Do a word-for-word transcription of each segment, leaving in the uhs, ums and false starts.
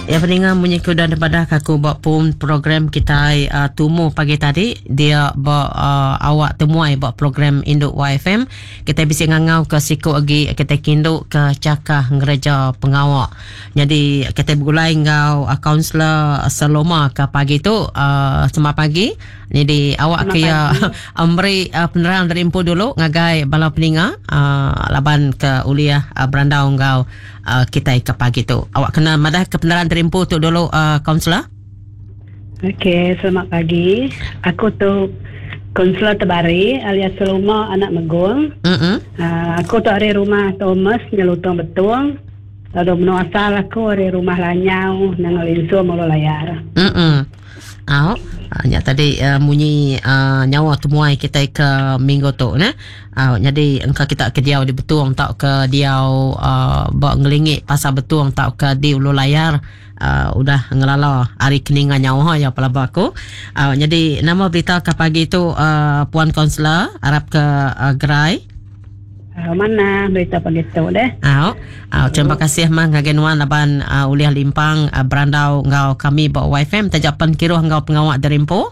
Ya pendengar menyekut dan daripada kaku buat pun program kita uh, tumuh pagi tadi dia buat uh, awak temuai buat program Induk Y F M. Kita bisa ngangau ke siku lagi kita kinduk ke cakah gereja pengawak. Jadi kita bergulai ngau uh, kaunselor Saloma ke pagi tu uh, semalam pagi. Jadi awak kaya memberi uh, penerangan dari info dulu ngagai bala pendengar uh, laban ke uliah uh, berandau ngau uh, kita ke pagi tu. Awak kena madah ke penerangan dari info tu dulu uh, kaunselor. Okey, selamat pagi. Aku tu kaunselor Tebari alias Saloma anak Megong. Mm-hmm. Uh, aku tu dari rumah Thomas nyelutong betung. Lalu menua asal aku dari rumah Lanyau nangalinsu mulu layar. Hmm. Au, nya tadi uh, munyi uh, nyawa temuai kita ke minggu tu nah. Au, jadi engkau kita ke diau di betuang tak ke diau uh, bak ngelingik pasal betuang tak ke di ulu layar. Uh, udah ngelala hari keningan nyawa ya pelaba aku. Uh, jadi nama berita ke pagi tu uh, puan kaunselor harap ke uh, gerai. Uh, mana berita pagi tu deh. Au, au terima kasih mah ngagenwan laban uh, uliah limpang uh, berandau ngau kami bawa Y F M tajapan kiruh ngau pengawak derimpo.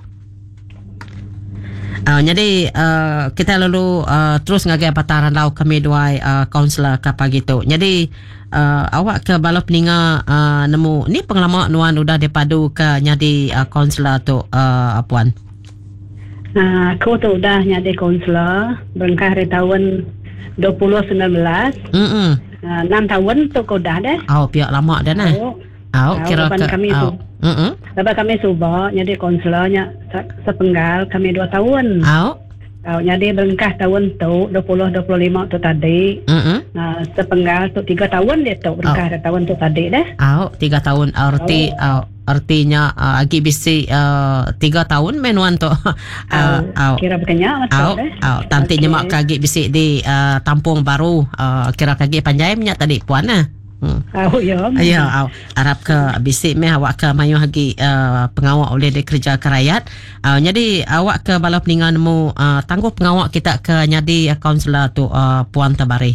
Uh, jadi uh, kita lalu uh, terus ngagai patah randau kami dua uh, kaunselor ke pagi tu. Jadi uh, awak ke bala peninga uh, nemu ni pengalaman nuan udah dipadu ke nyadi uh, kaunselor tu uh, puan. Uh, aku tu udah nyadi kaunselor berengkah hari tahun dua ribu sembilan belas. Mm-hmm. Uh, enam tahun tu kau dah deh. Oh, pihak lama dah nah. Oh, oh kira ke kami oh. tu. Mm-hmm. Lepas kami subah jadi konselornya sepenggal kami dua tahun. Oh. Oh, jadi berengkah tahun tu dua ribu dua puluh lima tu tadi. Mm-hmm. Uh, sepenggal tu tiga tahun dia tu berengkah oh. tahun tu tadi deh. Oh, tiga tahun arti oh. uh, artinya uh, agi bisi uh, tiga tahun menuan tu. uh, oh, kira berkenyak oh, deh. Oh, tanti okay. Nyemak kagi bisi di uh, Tampung Baru uh, kira kagi panjai minyak tadi puan nah. Hmm. Oh ya. Ya, oh, harap ke bisi meh awak ke mayu hagi uh, pengawak oleh di kerja kerayat. Uh, jadi awak ke bala peningan mu uh, tangguh pengawak kita ke nyadi uh, kaunselor tu uh, puan Tebari.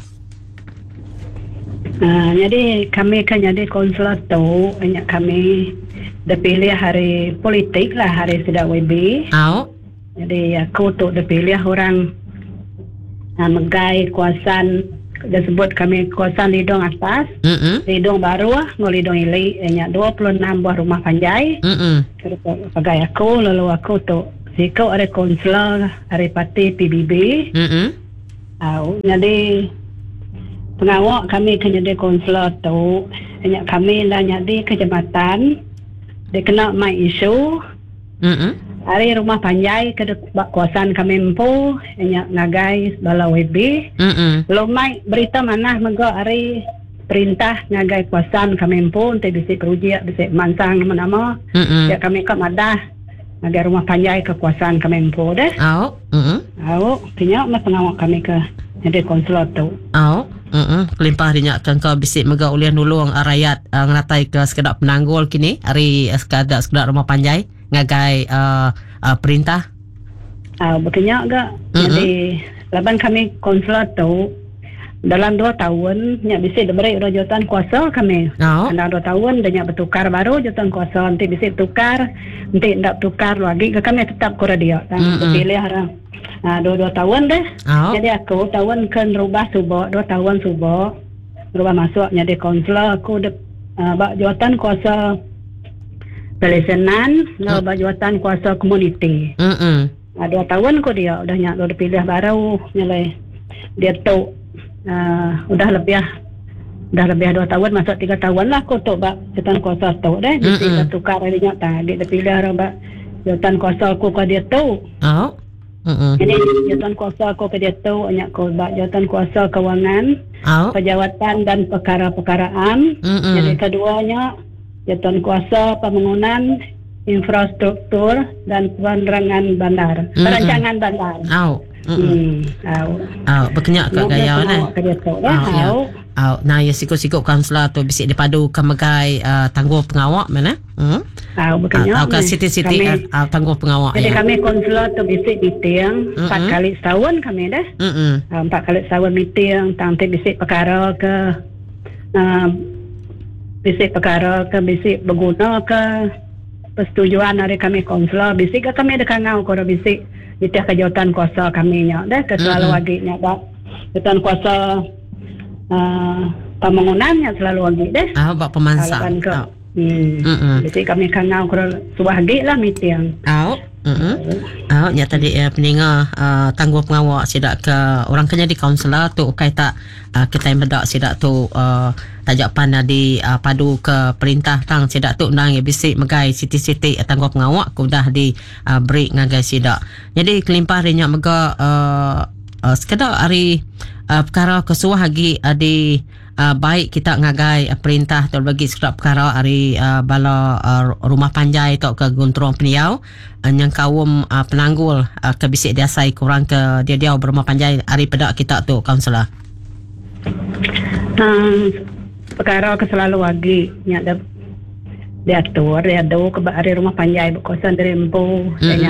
Uh, jadi kami kan jadi kaunselor tu banyak kami dipilih hari politik lah hari sidak W B. Oh. Jadi aku tu dipilih orang uh, megai kuasaan disebut kami kawasan Lidong atas, mm-hmm. Lidong baru, ngol Lidong ili, banyak dua puluh enam buah rumah panjai. Mm-hmm. Sebagai aku, lalu aku tu, sikau ada konselor, ada parti P B B. Mm-hmm. Uh, jadi pengawak kami kan jadi konselor tu, banyak kami lah jadi kejabatan, dia kena mai isu. Mm-hmm. Hari rumah panjai ke kuasaan kami empu banyak ngagai bala W B. Mm-mm. Lomai berita mana menggo hari perintah ngagai kuasaan kami empu untuk bisa keruji bisa mansang nama-nama. Mm-mm. Ya kami ke madah ngagai rumah panjai ke kuasaan kami empu deh. Oh. Mm-mm. Oh, punya mas pengawak kami ke jadi konselor tu. Oh. Mm-mm. Kelimpah dinyak kan kau bisa mega ulian nulung rakyat uh, ngeratai ke sekedar penanggul kini hari uh, sekedar sekedar rumah panjai ngagai uh, uh, perintah. Ah, uh, berkenyak gak. Mm-hmm. Jadi laban kami konselor tu dalam dua tahun nyak bisa diberi jawatan kuasa kami. Oh. Dalam dua tahun dia nyak bertukar baru jawatan kuasa nanti bisa tukar, nanti ndak tukar lagi ke kami tetap kura dia. Dan mm-hmm. pilih orang. Nah, dua-dua tahun deh. Oh. Jadi aku tahun kan rubah subak, dua tahun subak rubah masuk jadi konselor aku de uh, bak jawatan kuasa pelesenan, mm. bak jawatan kuasa komuniti. Mm-mm. Nah, dua tahun ko dia udah nyak udah pilih baru nyalai dia tu uh, udah lebih udah lebih dua tahun masuk tiga tahun lah aku tu bak jawatan kuasa tu deh. Jadi tukar hari nyak tadi dia pilih orang bak jawatan kuasa aku ke dia tu. Oh. Mm-hmm. Jadi jawatan kuasa aku ke dia tu banyak ko bak jawatan kuasa kewangan, oh. Pejawatan dan perkara-perkaraan. Mm-hmm. Jadi keduanya jawatan kuasa pembangunan infrastruktur dan penerangan bandar, mm-hmm. perancangan bandar. Oh. Hmm. Au. Au, berkenyak kat gaya mana? Au, ya. Au, nah ya sikut-sikut kaunselor tu bisik dipadu ke megai uh, tangguh pengawak mana? Hmm. Au, berkenyak. Au, ke siti-siti uh, tangguh pengawak. Jadi ya. Kami kaunselor tu bisik meeting mm-hmm. empat kali setahun kami dah. Mm-hmm. Uh, empat kali setahun meeting, nanti bisik perkara ke uh, bisik perkara ke bisik berguna ke persetujuan dari kami konselor bisik ke kami ada kangau kalau bisik itu kejautan kuasa kami nya dah ke selalu Mm-mm. lagi nya dah kejautan kuasa uh, pembangunannya selalu lagi deh Ah, buat pemansang. Halapan ke Oh. hmm. Mm-mm. Bisik kami kangau kalau suahagi lah meeting Au. Mm-hmm. Au, nya tadi eh, peninga uh, tangguh pengawak sidak ke orang kenya di kaunselor tu kai tak uh, kita yang bedak sidak tu uh, tajak pandai di uh, padu ke perintah tang sidak tu nang ya bisik megai siti-siti uh, tangguh pengawak ku dah di uh, break ngagai sidak. Jadi kelimpah rinya mega uh, uh, sekedar hari uh, perkara kesuah lagi uh, di Uh, baik kita ngagai uh, perintah atau bagi sekedar perkara hari uh, bala uh, rumah panjai atau ke gunturong peniau uh, yang kaum uh, penanggul uh, ke bisik diasai kurang ke dia-dia berumah panjai hari pedak kita tu kaunselor. Hmm, perkara ke selalu lagi nya ada diatur dia ada ke hari rumah panjai berkuasa dari empu nya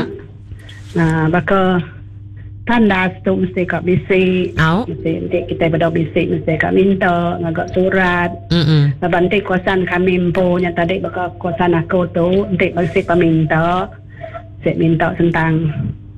nah baka tandas tu mesti kat bisik Au. mesti nanti kita berdoa bisik mesti kat minta ngagak surat Hmm. nanti kuasaan kami empu nya tadi baka kuasaan aku tu nanti mesti paminta saya minta tentang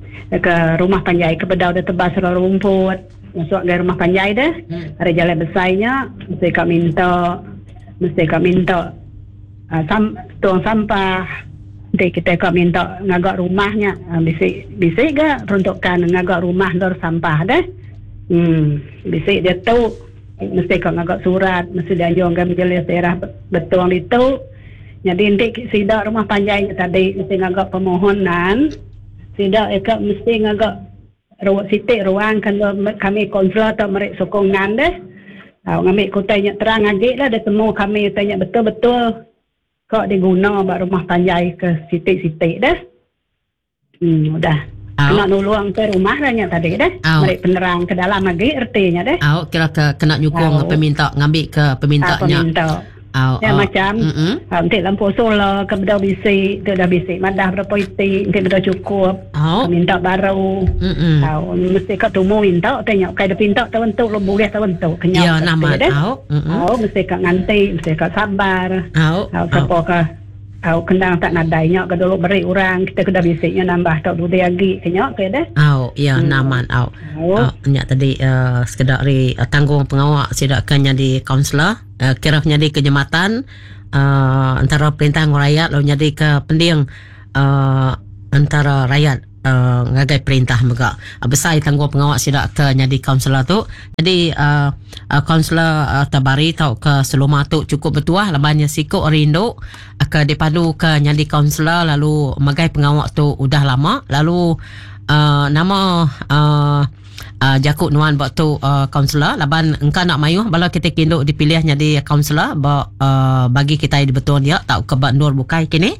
ke rumah panjai ke bedau dia tebas rumput masuk ke rumah panjai dah Hmm. ada jalan besarnya mesti kak minta mesti kak minta uh, sam, tuang sampah nanti kita kak minta ngagak rumahnya uh, bisik bisik ke peruntukan ngagak rumah lor sampah dah hmm, bisik dia tu mesti kak ngagak surat mesti dia anjurkan menjelis daerah betul itu jadi nanti sidak rumah panjang tadi mesti ngagak permohonan sidak eka mesti ngagak ruang sitik ruang kalau kami konselor atau mereka sokongan deh. Tahu ngambil ku tanya terang lagi lah dia temu kami tanya betul-betul kok diguna buat rumah panjai ke sitik-sitik dah. Hmm, udah. Au. Kena nuluang ke rumah lah nya tadi dah. Au. Mereka penerang ke dalam lagi ertinya dah. Au, kira ke kena nyukung Au. peminta ngambil ke pemintanya. Apa minta. Au. Ya au. macam Mm-mm. ha, nanti lampu solar ke bedau bisik tu dah bisik madah berapa itik nanti bedau cukup Au. minta baru Mm-mm. tahu mesti kau tu mau minta tanya kau dah pinta tahu untuk lo boleh tahu untuk kenyang Ya nama dah au. Mm-mm. tahu mesti kau nganti mesti kau sabar Au. tahu siapa kau tahu kendang tak nadainya kau dulu beri orang kita kena bisiknya nambah tak dulu dia lagi kenyang kau dah Au, ya Hmm. naman au. tahu Oh, nya tadi uh, sekedar ri uh, tanggung pengawak sidakannya di kaunselor uh, kira jadi kejamatan uh, antara perintah dengan rakyat lalu jadi ke pendiang uh, antara rakyat uh, ngagai perintah juga uh, besar tanggung pengawak sidak ke jadi kaunselor tu jadi uh, uh, kaunselor uh, tabari tau ke seluma tu cukup betuah labannya sikuk rindu uh, ke dipadu ke jadi kaunselor lalu magai pengawak tu udah lama lalu uh, nama uh, uh, Jakut Nuan buat tu uh, kaunselor laban engkau nak mayuh bala kita kinduk dipilih jadi kaunselor ba, uh, bagi kita di betul dia tak ke Bak Nur bukai kini.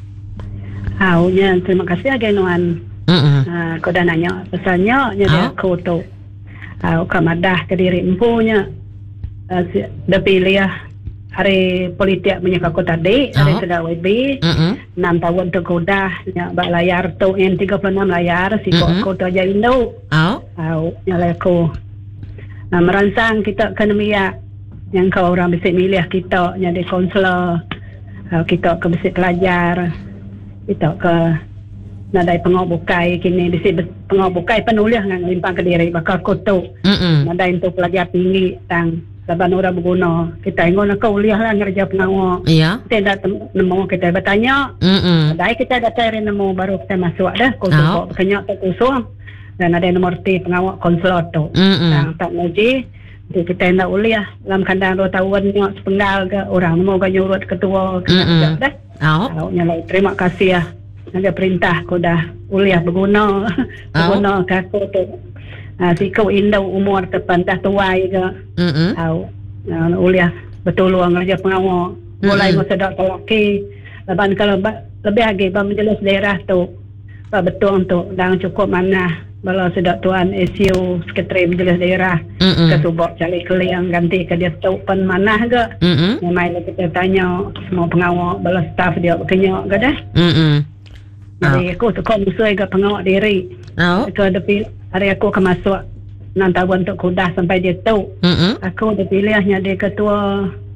tahu nya terima kasih agak Nuan. Hmm. Ah, kau dah nanya pesannya nya dia Ah. aku tu. Ah, kau madah ke diri empunya. Ah, si- dah pilih hari politik punya aku tadi, hari Ah. kedua W B. Hmm. enam tahun tu kau dah nya bak layar tu yang tiga puluh enam layar si kau Mm-mm. kau tu aja Indo. Au. Tahu nya lah aku. Nah, merancang kita ekonomia yang kau orang bisa milih kita nya di konselor. Ah, kita ke bisa pelajar. Kita ke nadai pengobukai kini di sini pengobukai penulis ngan limpang ke diri bakal kutu Hmm. nadai untuk pelajar tinggi tang saban ora berguna kita ingon kau kuliah lah ngerja pengawal Ya. kita dah nemu kita bertanya Hmm. nadai kita dah cari nemu baru kita masuk dah kutu Oh. kok kenyak tu kusung dan ada nomor ti pengawal konselor tu Hmm. tang tak ngaji jadi kita nak uliah dalam kandang dua tahun nyok sepenggal ke orang nemu ke nyurut ketua Mm-mm. dah Au. tahu nyalai terima kasih ya ada perintah kau dah uliah berguna berguna ke aku tu uh, si kau indah umur tepan dah tuai ke Hmm. tahu uh, uliah betul luang kerja pengawal mulai Mm-mm. masa dak telaki lepas kalau ba- lebih lagi bang menjelas daerah tu ba betul tu dan cukup mana kalau sudah tuan S U sekretari menjelas daerah Hmm. ke subak cari keliang ganti ke dia tahu pen mana ke Hmm. yang main kita tanya semua pengawal bala staff dia berkenyak ke dah Hmm. jadi aku tu kau musuh ke pengawal diri Au. aku ada pilih hari aku akan masuk enam tahun untuk kudah sampai dia tahu Hmm. aku ada pilihnya dia ketua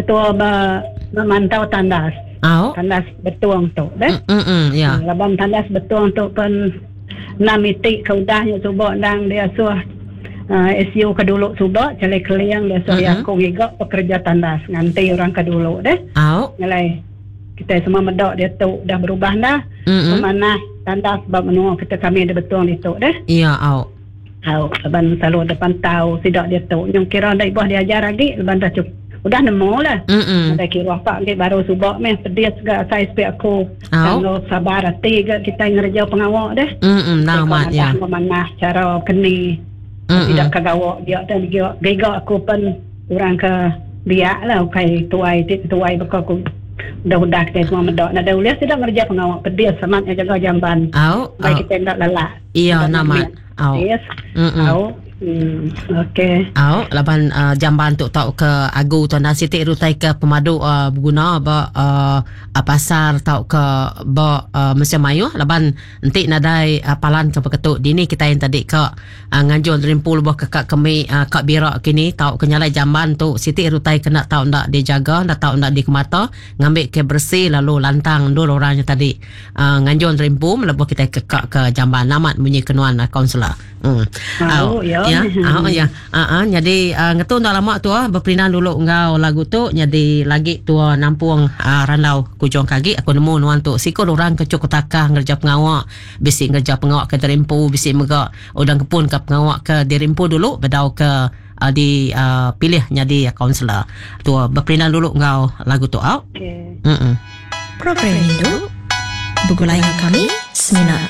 ketua ba, memantau tandas. Oh. Tandas betuang tu, dah. Mm mm ya. Laban tandas betuang tu pun enam itik keudahnya subak dang dia suah uh, S U kedulu subak cale keliang dia suah Mm-mm. aku ngigak pekerja tandas nganti orang kedulu dah. Oh. Ngalai kita semua medok dia tu dah berubah dah. Mm-mm. Mana tandas sebab menunggu kita kami ada betuang itu dah. Iya, oh. Au, leban selalu depan tahu sidak dia tu. Yang kira dah ibuah diajar lagi, leban dah cukup. Udah nemu lah. Mm-mm. Ada kira apa lagi baru subak meh pedih segala saya sepik aku. Kalau sabar hati ke kita ngerja pengawak dah. Mm-mm, nah, mat ya. Mana cara keni. Mm-mm. Tidak kagawak dia dan dia gega aku pun orang ke biak lah kai tuai tuai bakal aku. Dah-dah kita semua medok. Nah, dah ulias tidak ngerja pengawak pedih sematnya jaga jamban. Au. Baik kita tidak lelah. Iya, nama. Au. Yes. Mm-mm. Au. Hmm, okey. Au, laban uh, jamban tu tau ke agu tu nasi tik rutai ke pemadu uh, berguna ba uh, uh, pasar tau ke ba uh, Mesia Mayu laban entik nadai uh, palan ke peketuk dini kita yang tadi ke uh, nganjur rimpul bah ke kak kemi uh, kak birak kini tau ke nyalai jamban tu sitik rutai kena tau ndak dijaga ndak tau ndak dikemata ngambil ke bersih lalu lantang dulu orangnya tadi uh, nganjur rimpul lepas kita ke kak ke jamban namat bunyi kenuan uh, kaunselor. Hmm. Oh, ya. Ya, ah, ya. Ah, ah, jadi uh, ngetu ndak lama tu ah berperinan dulu ngau lagu tu jadi lagi tu uh, nampung uh, ranau kujong kaki aku nemu nuan tu sikul orang ke cukutakah ngerja pengawak bisi ngerja pengawak ke Derimpu bisi mega udang kepun ke pengawak ke Derimpu dulu bedau ke uh, di uh, pilih jadi kaunselor tu uh, berperinan dulu ngau lagu tu ah. Okey. Hmm. Program Indo Bugulai kami Semina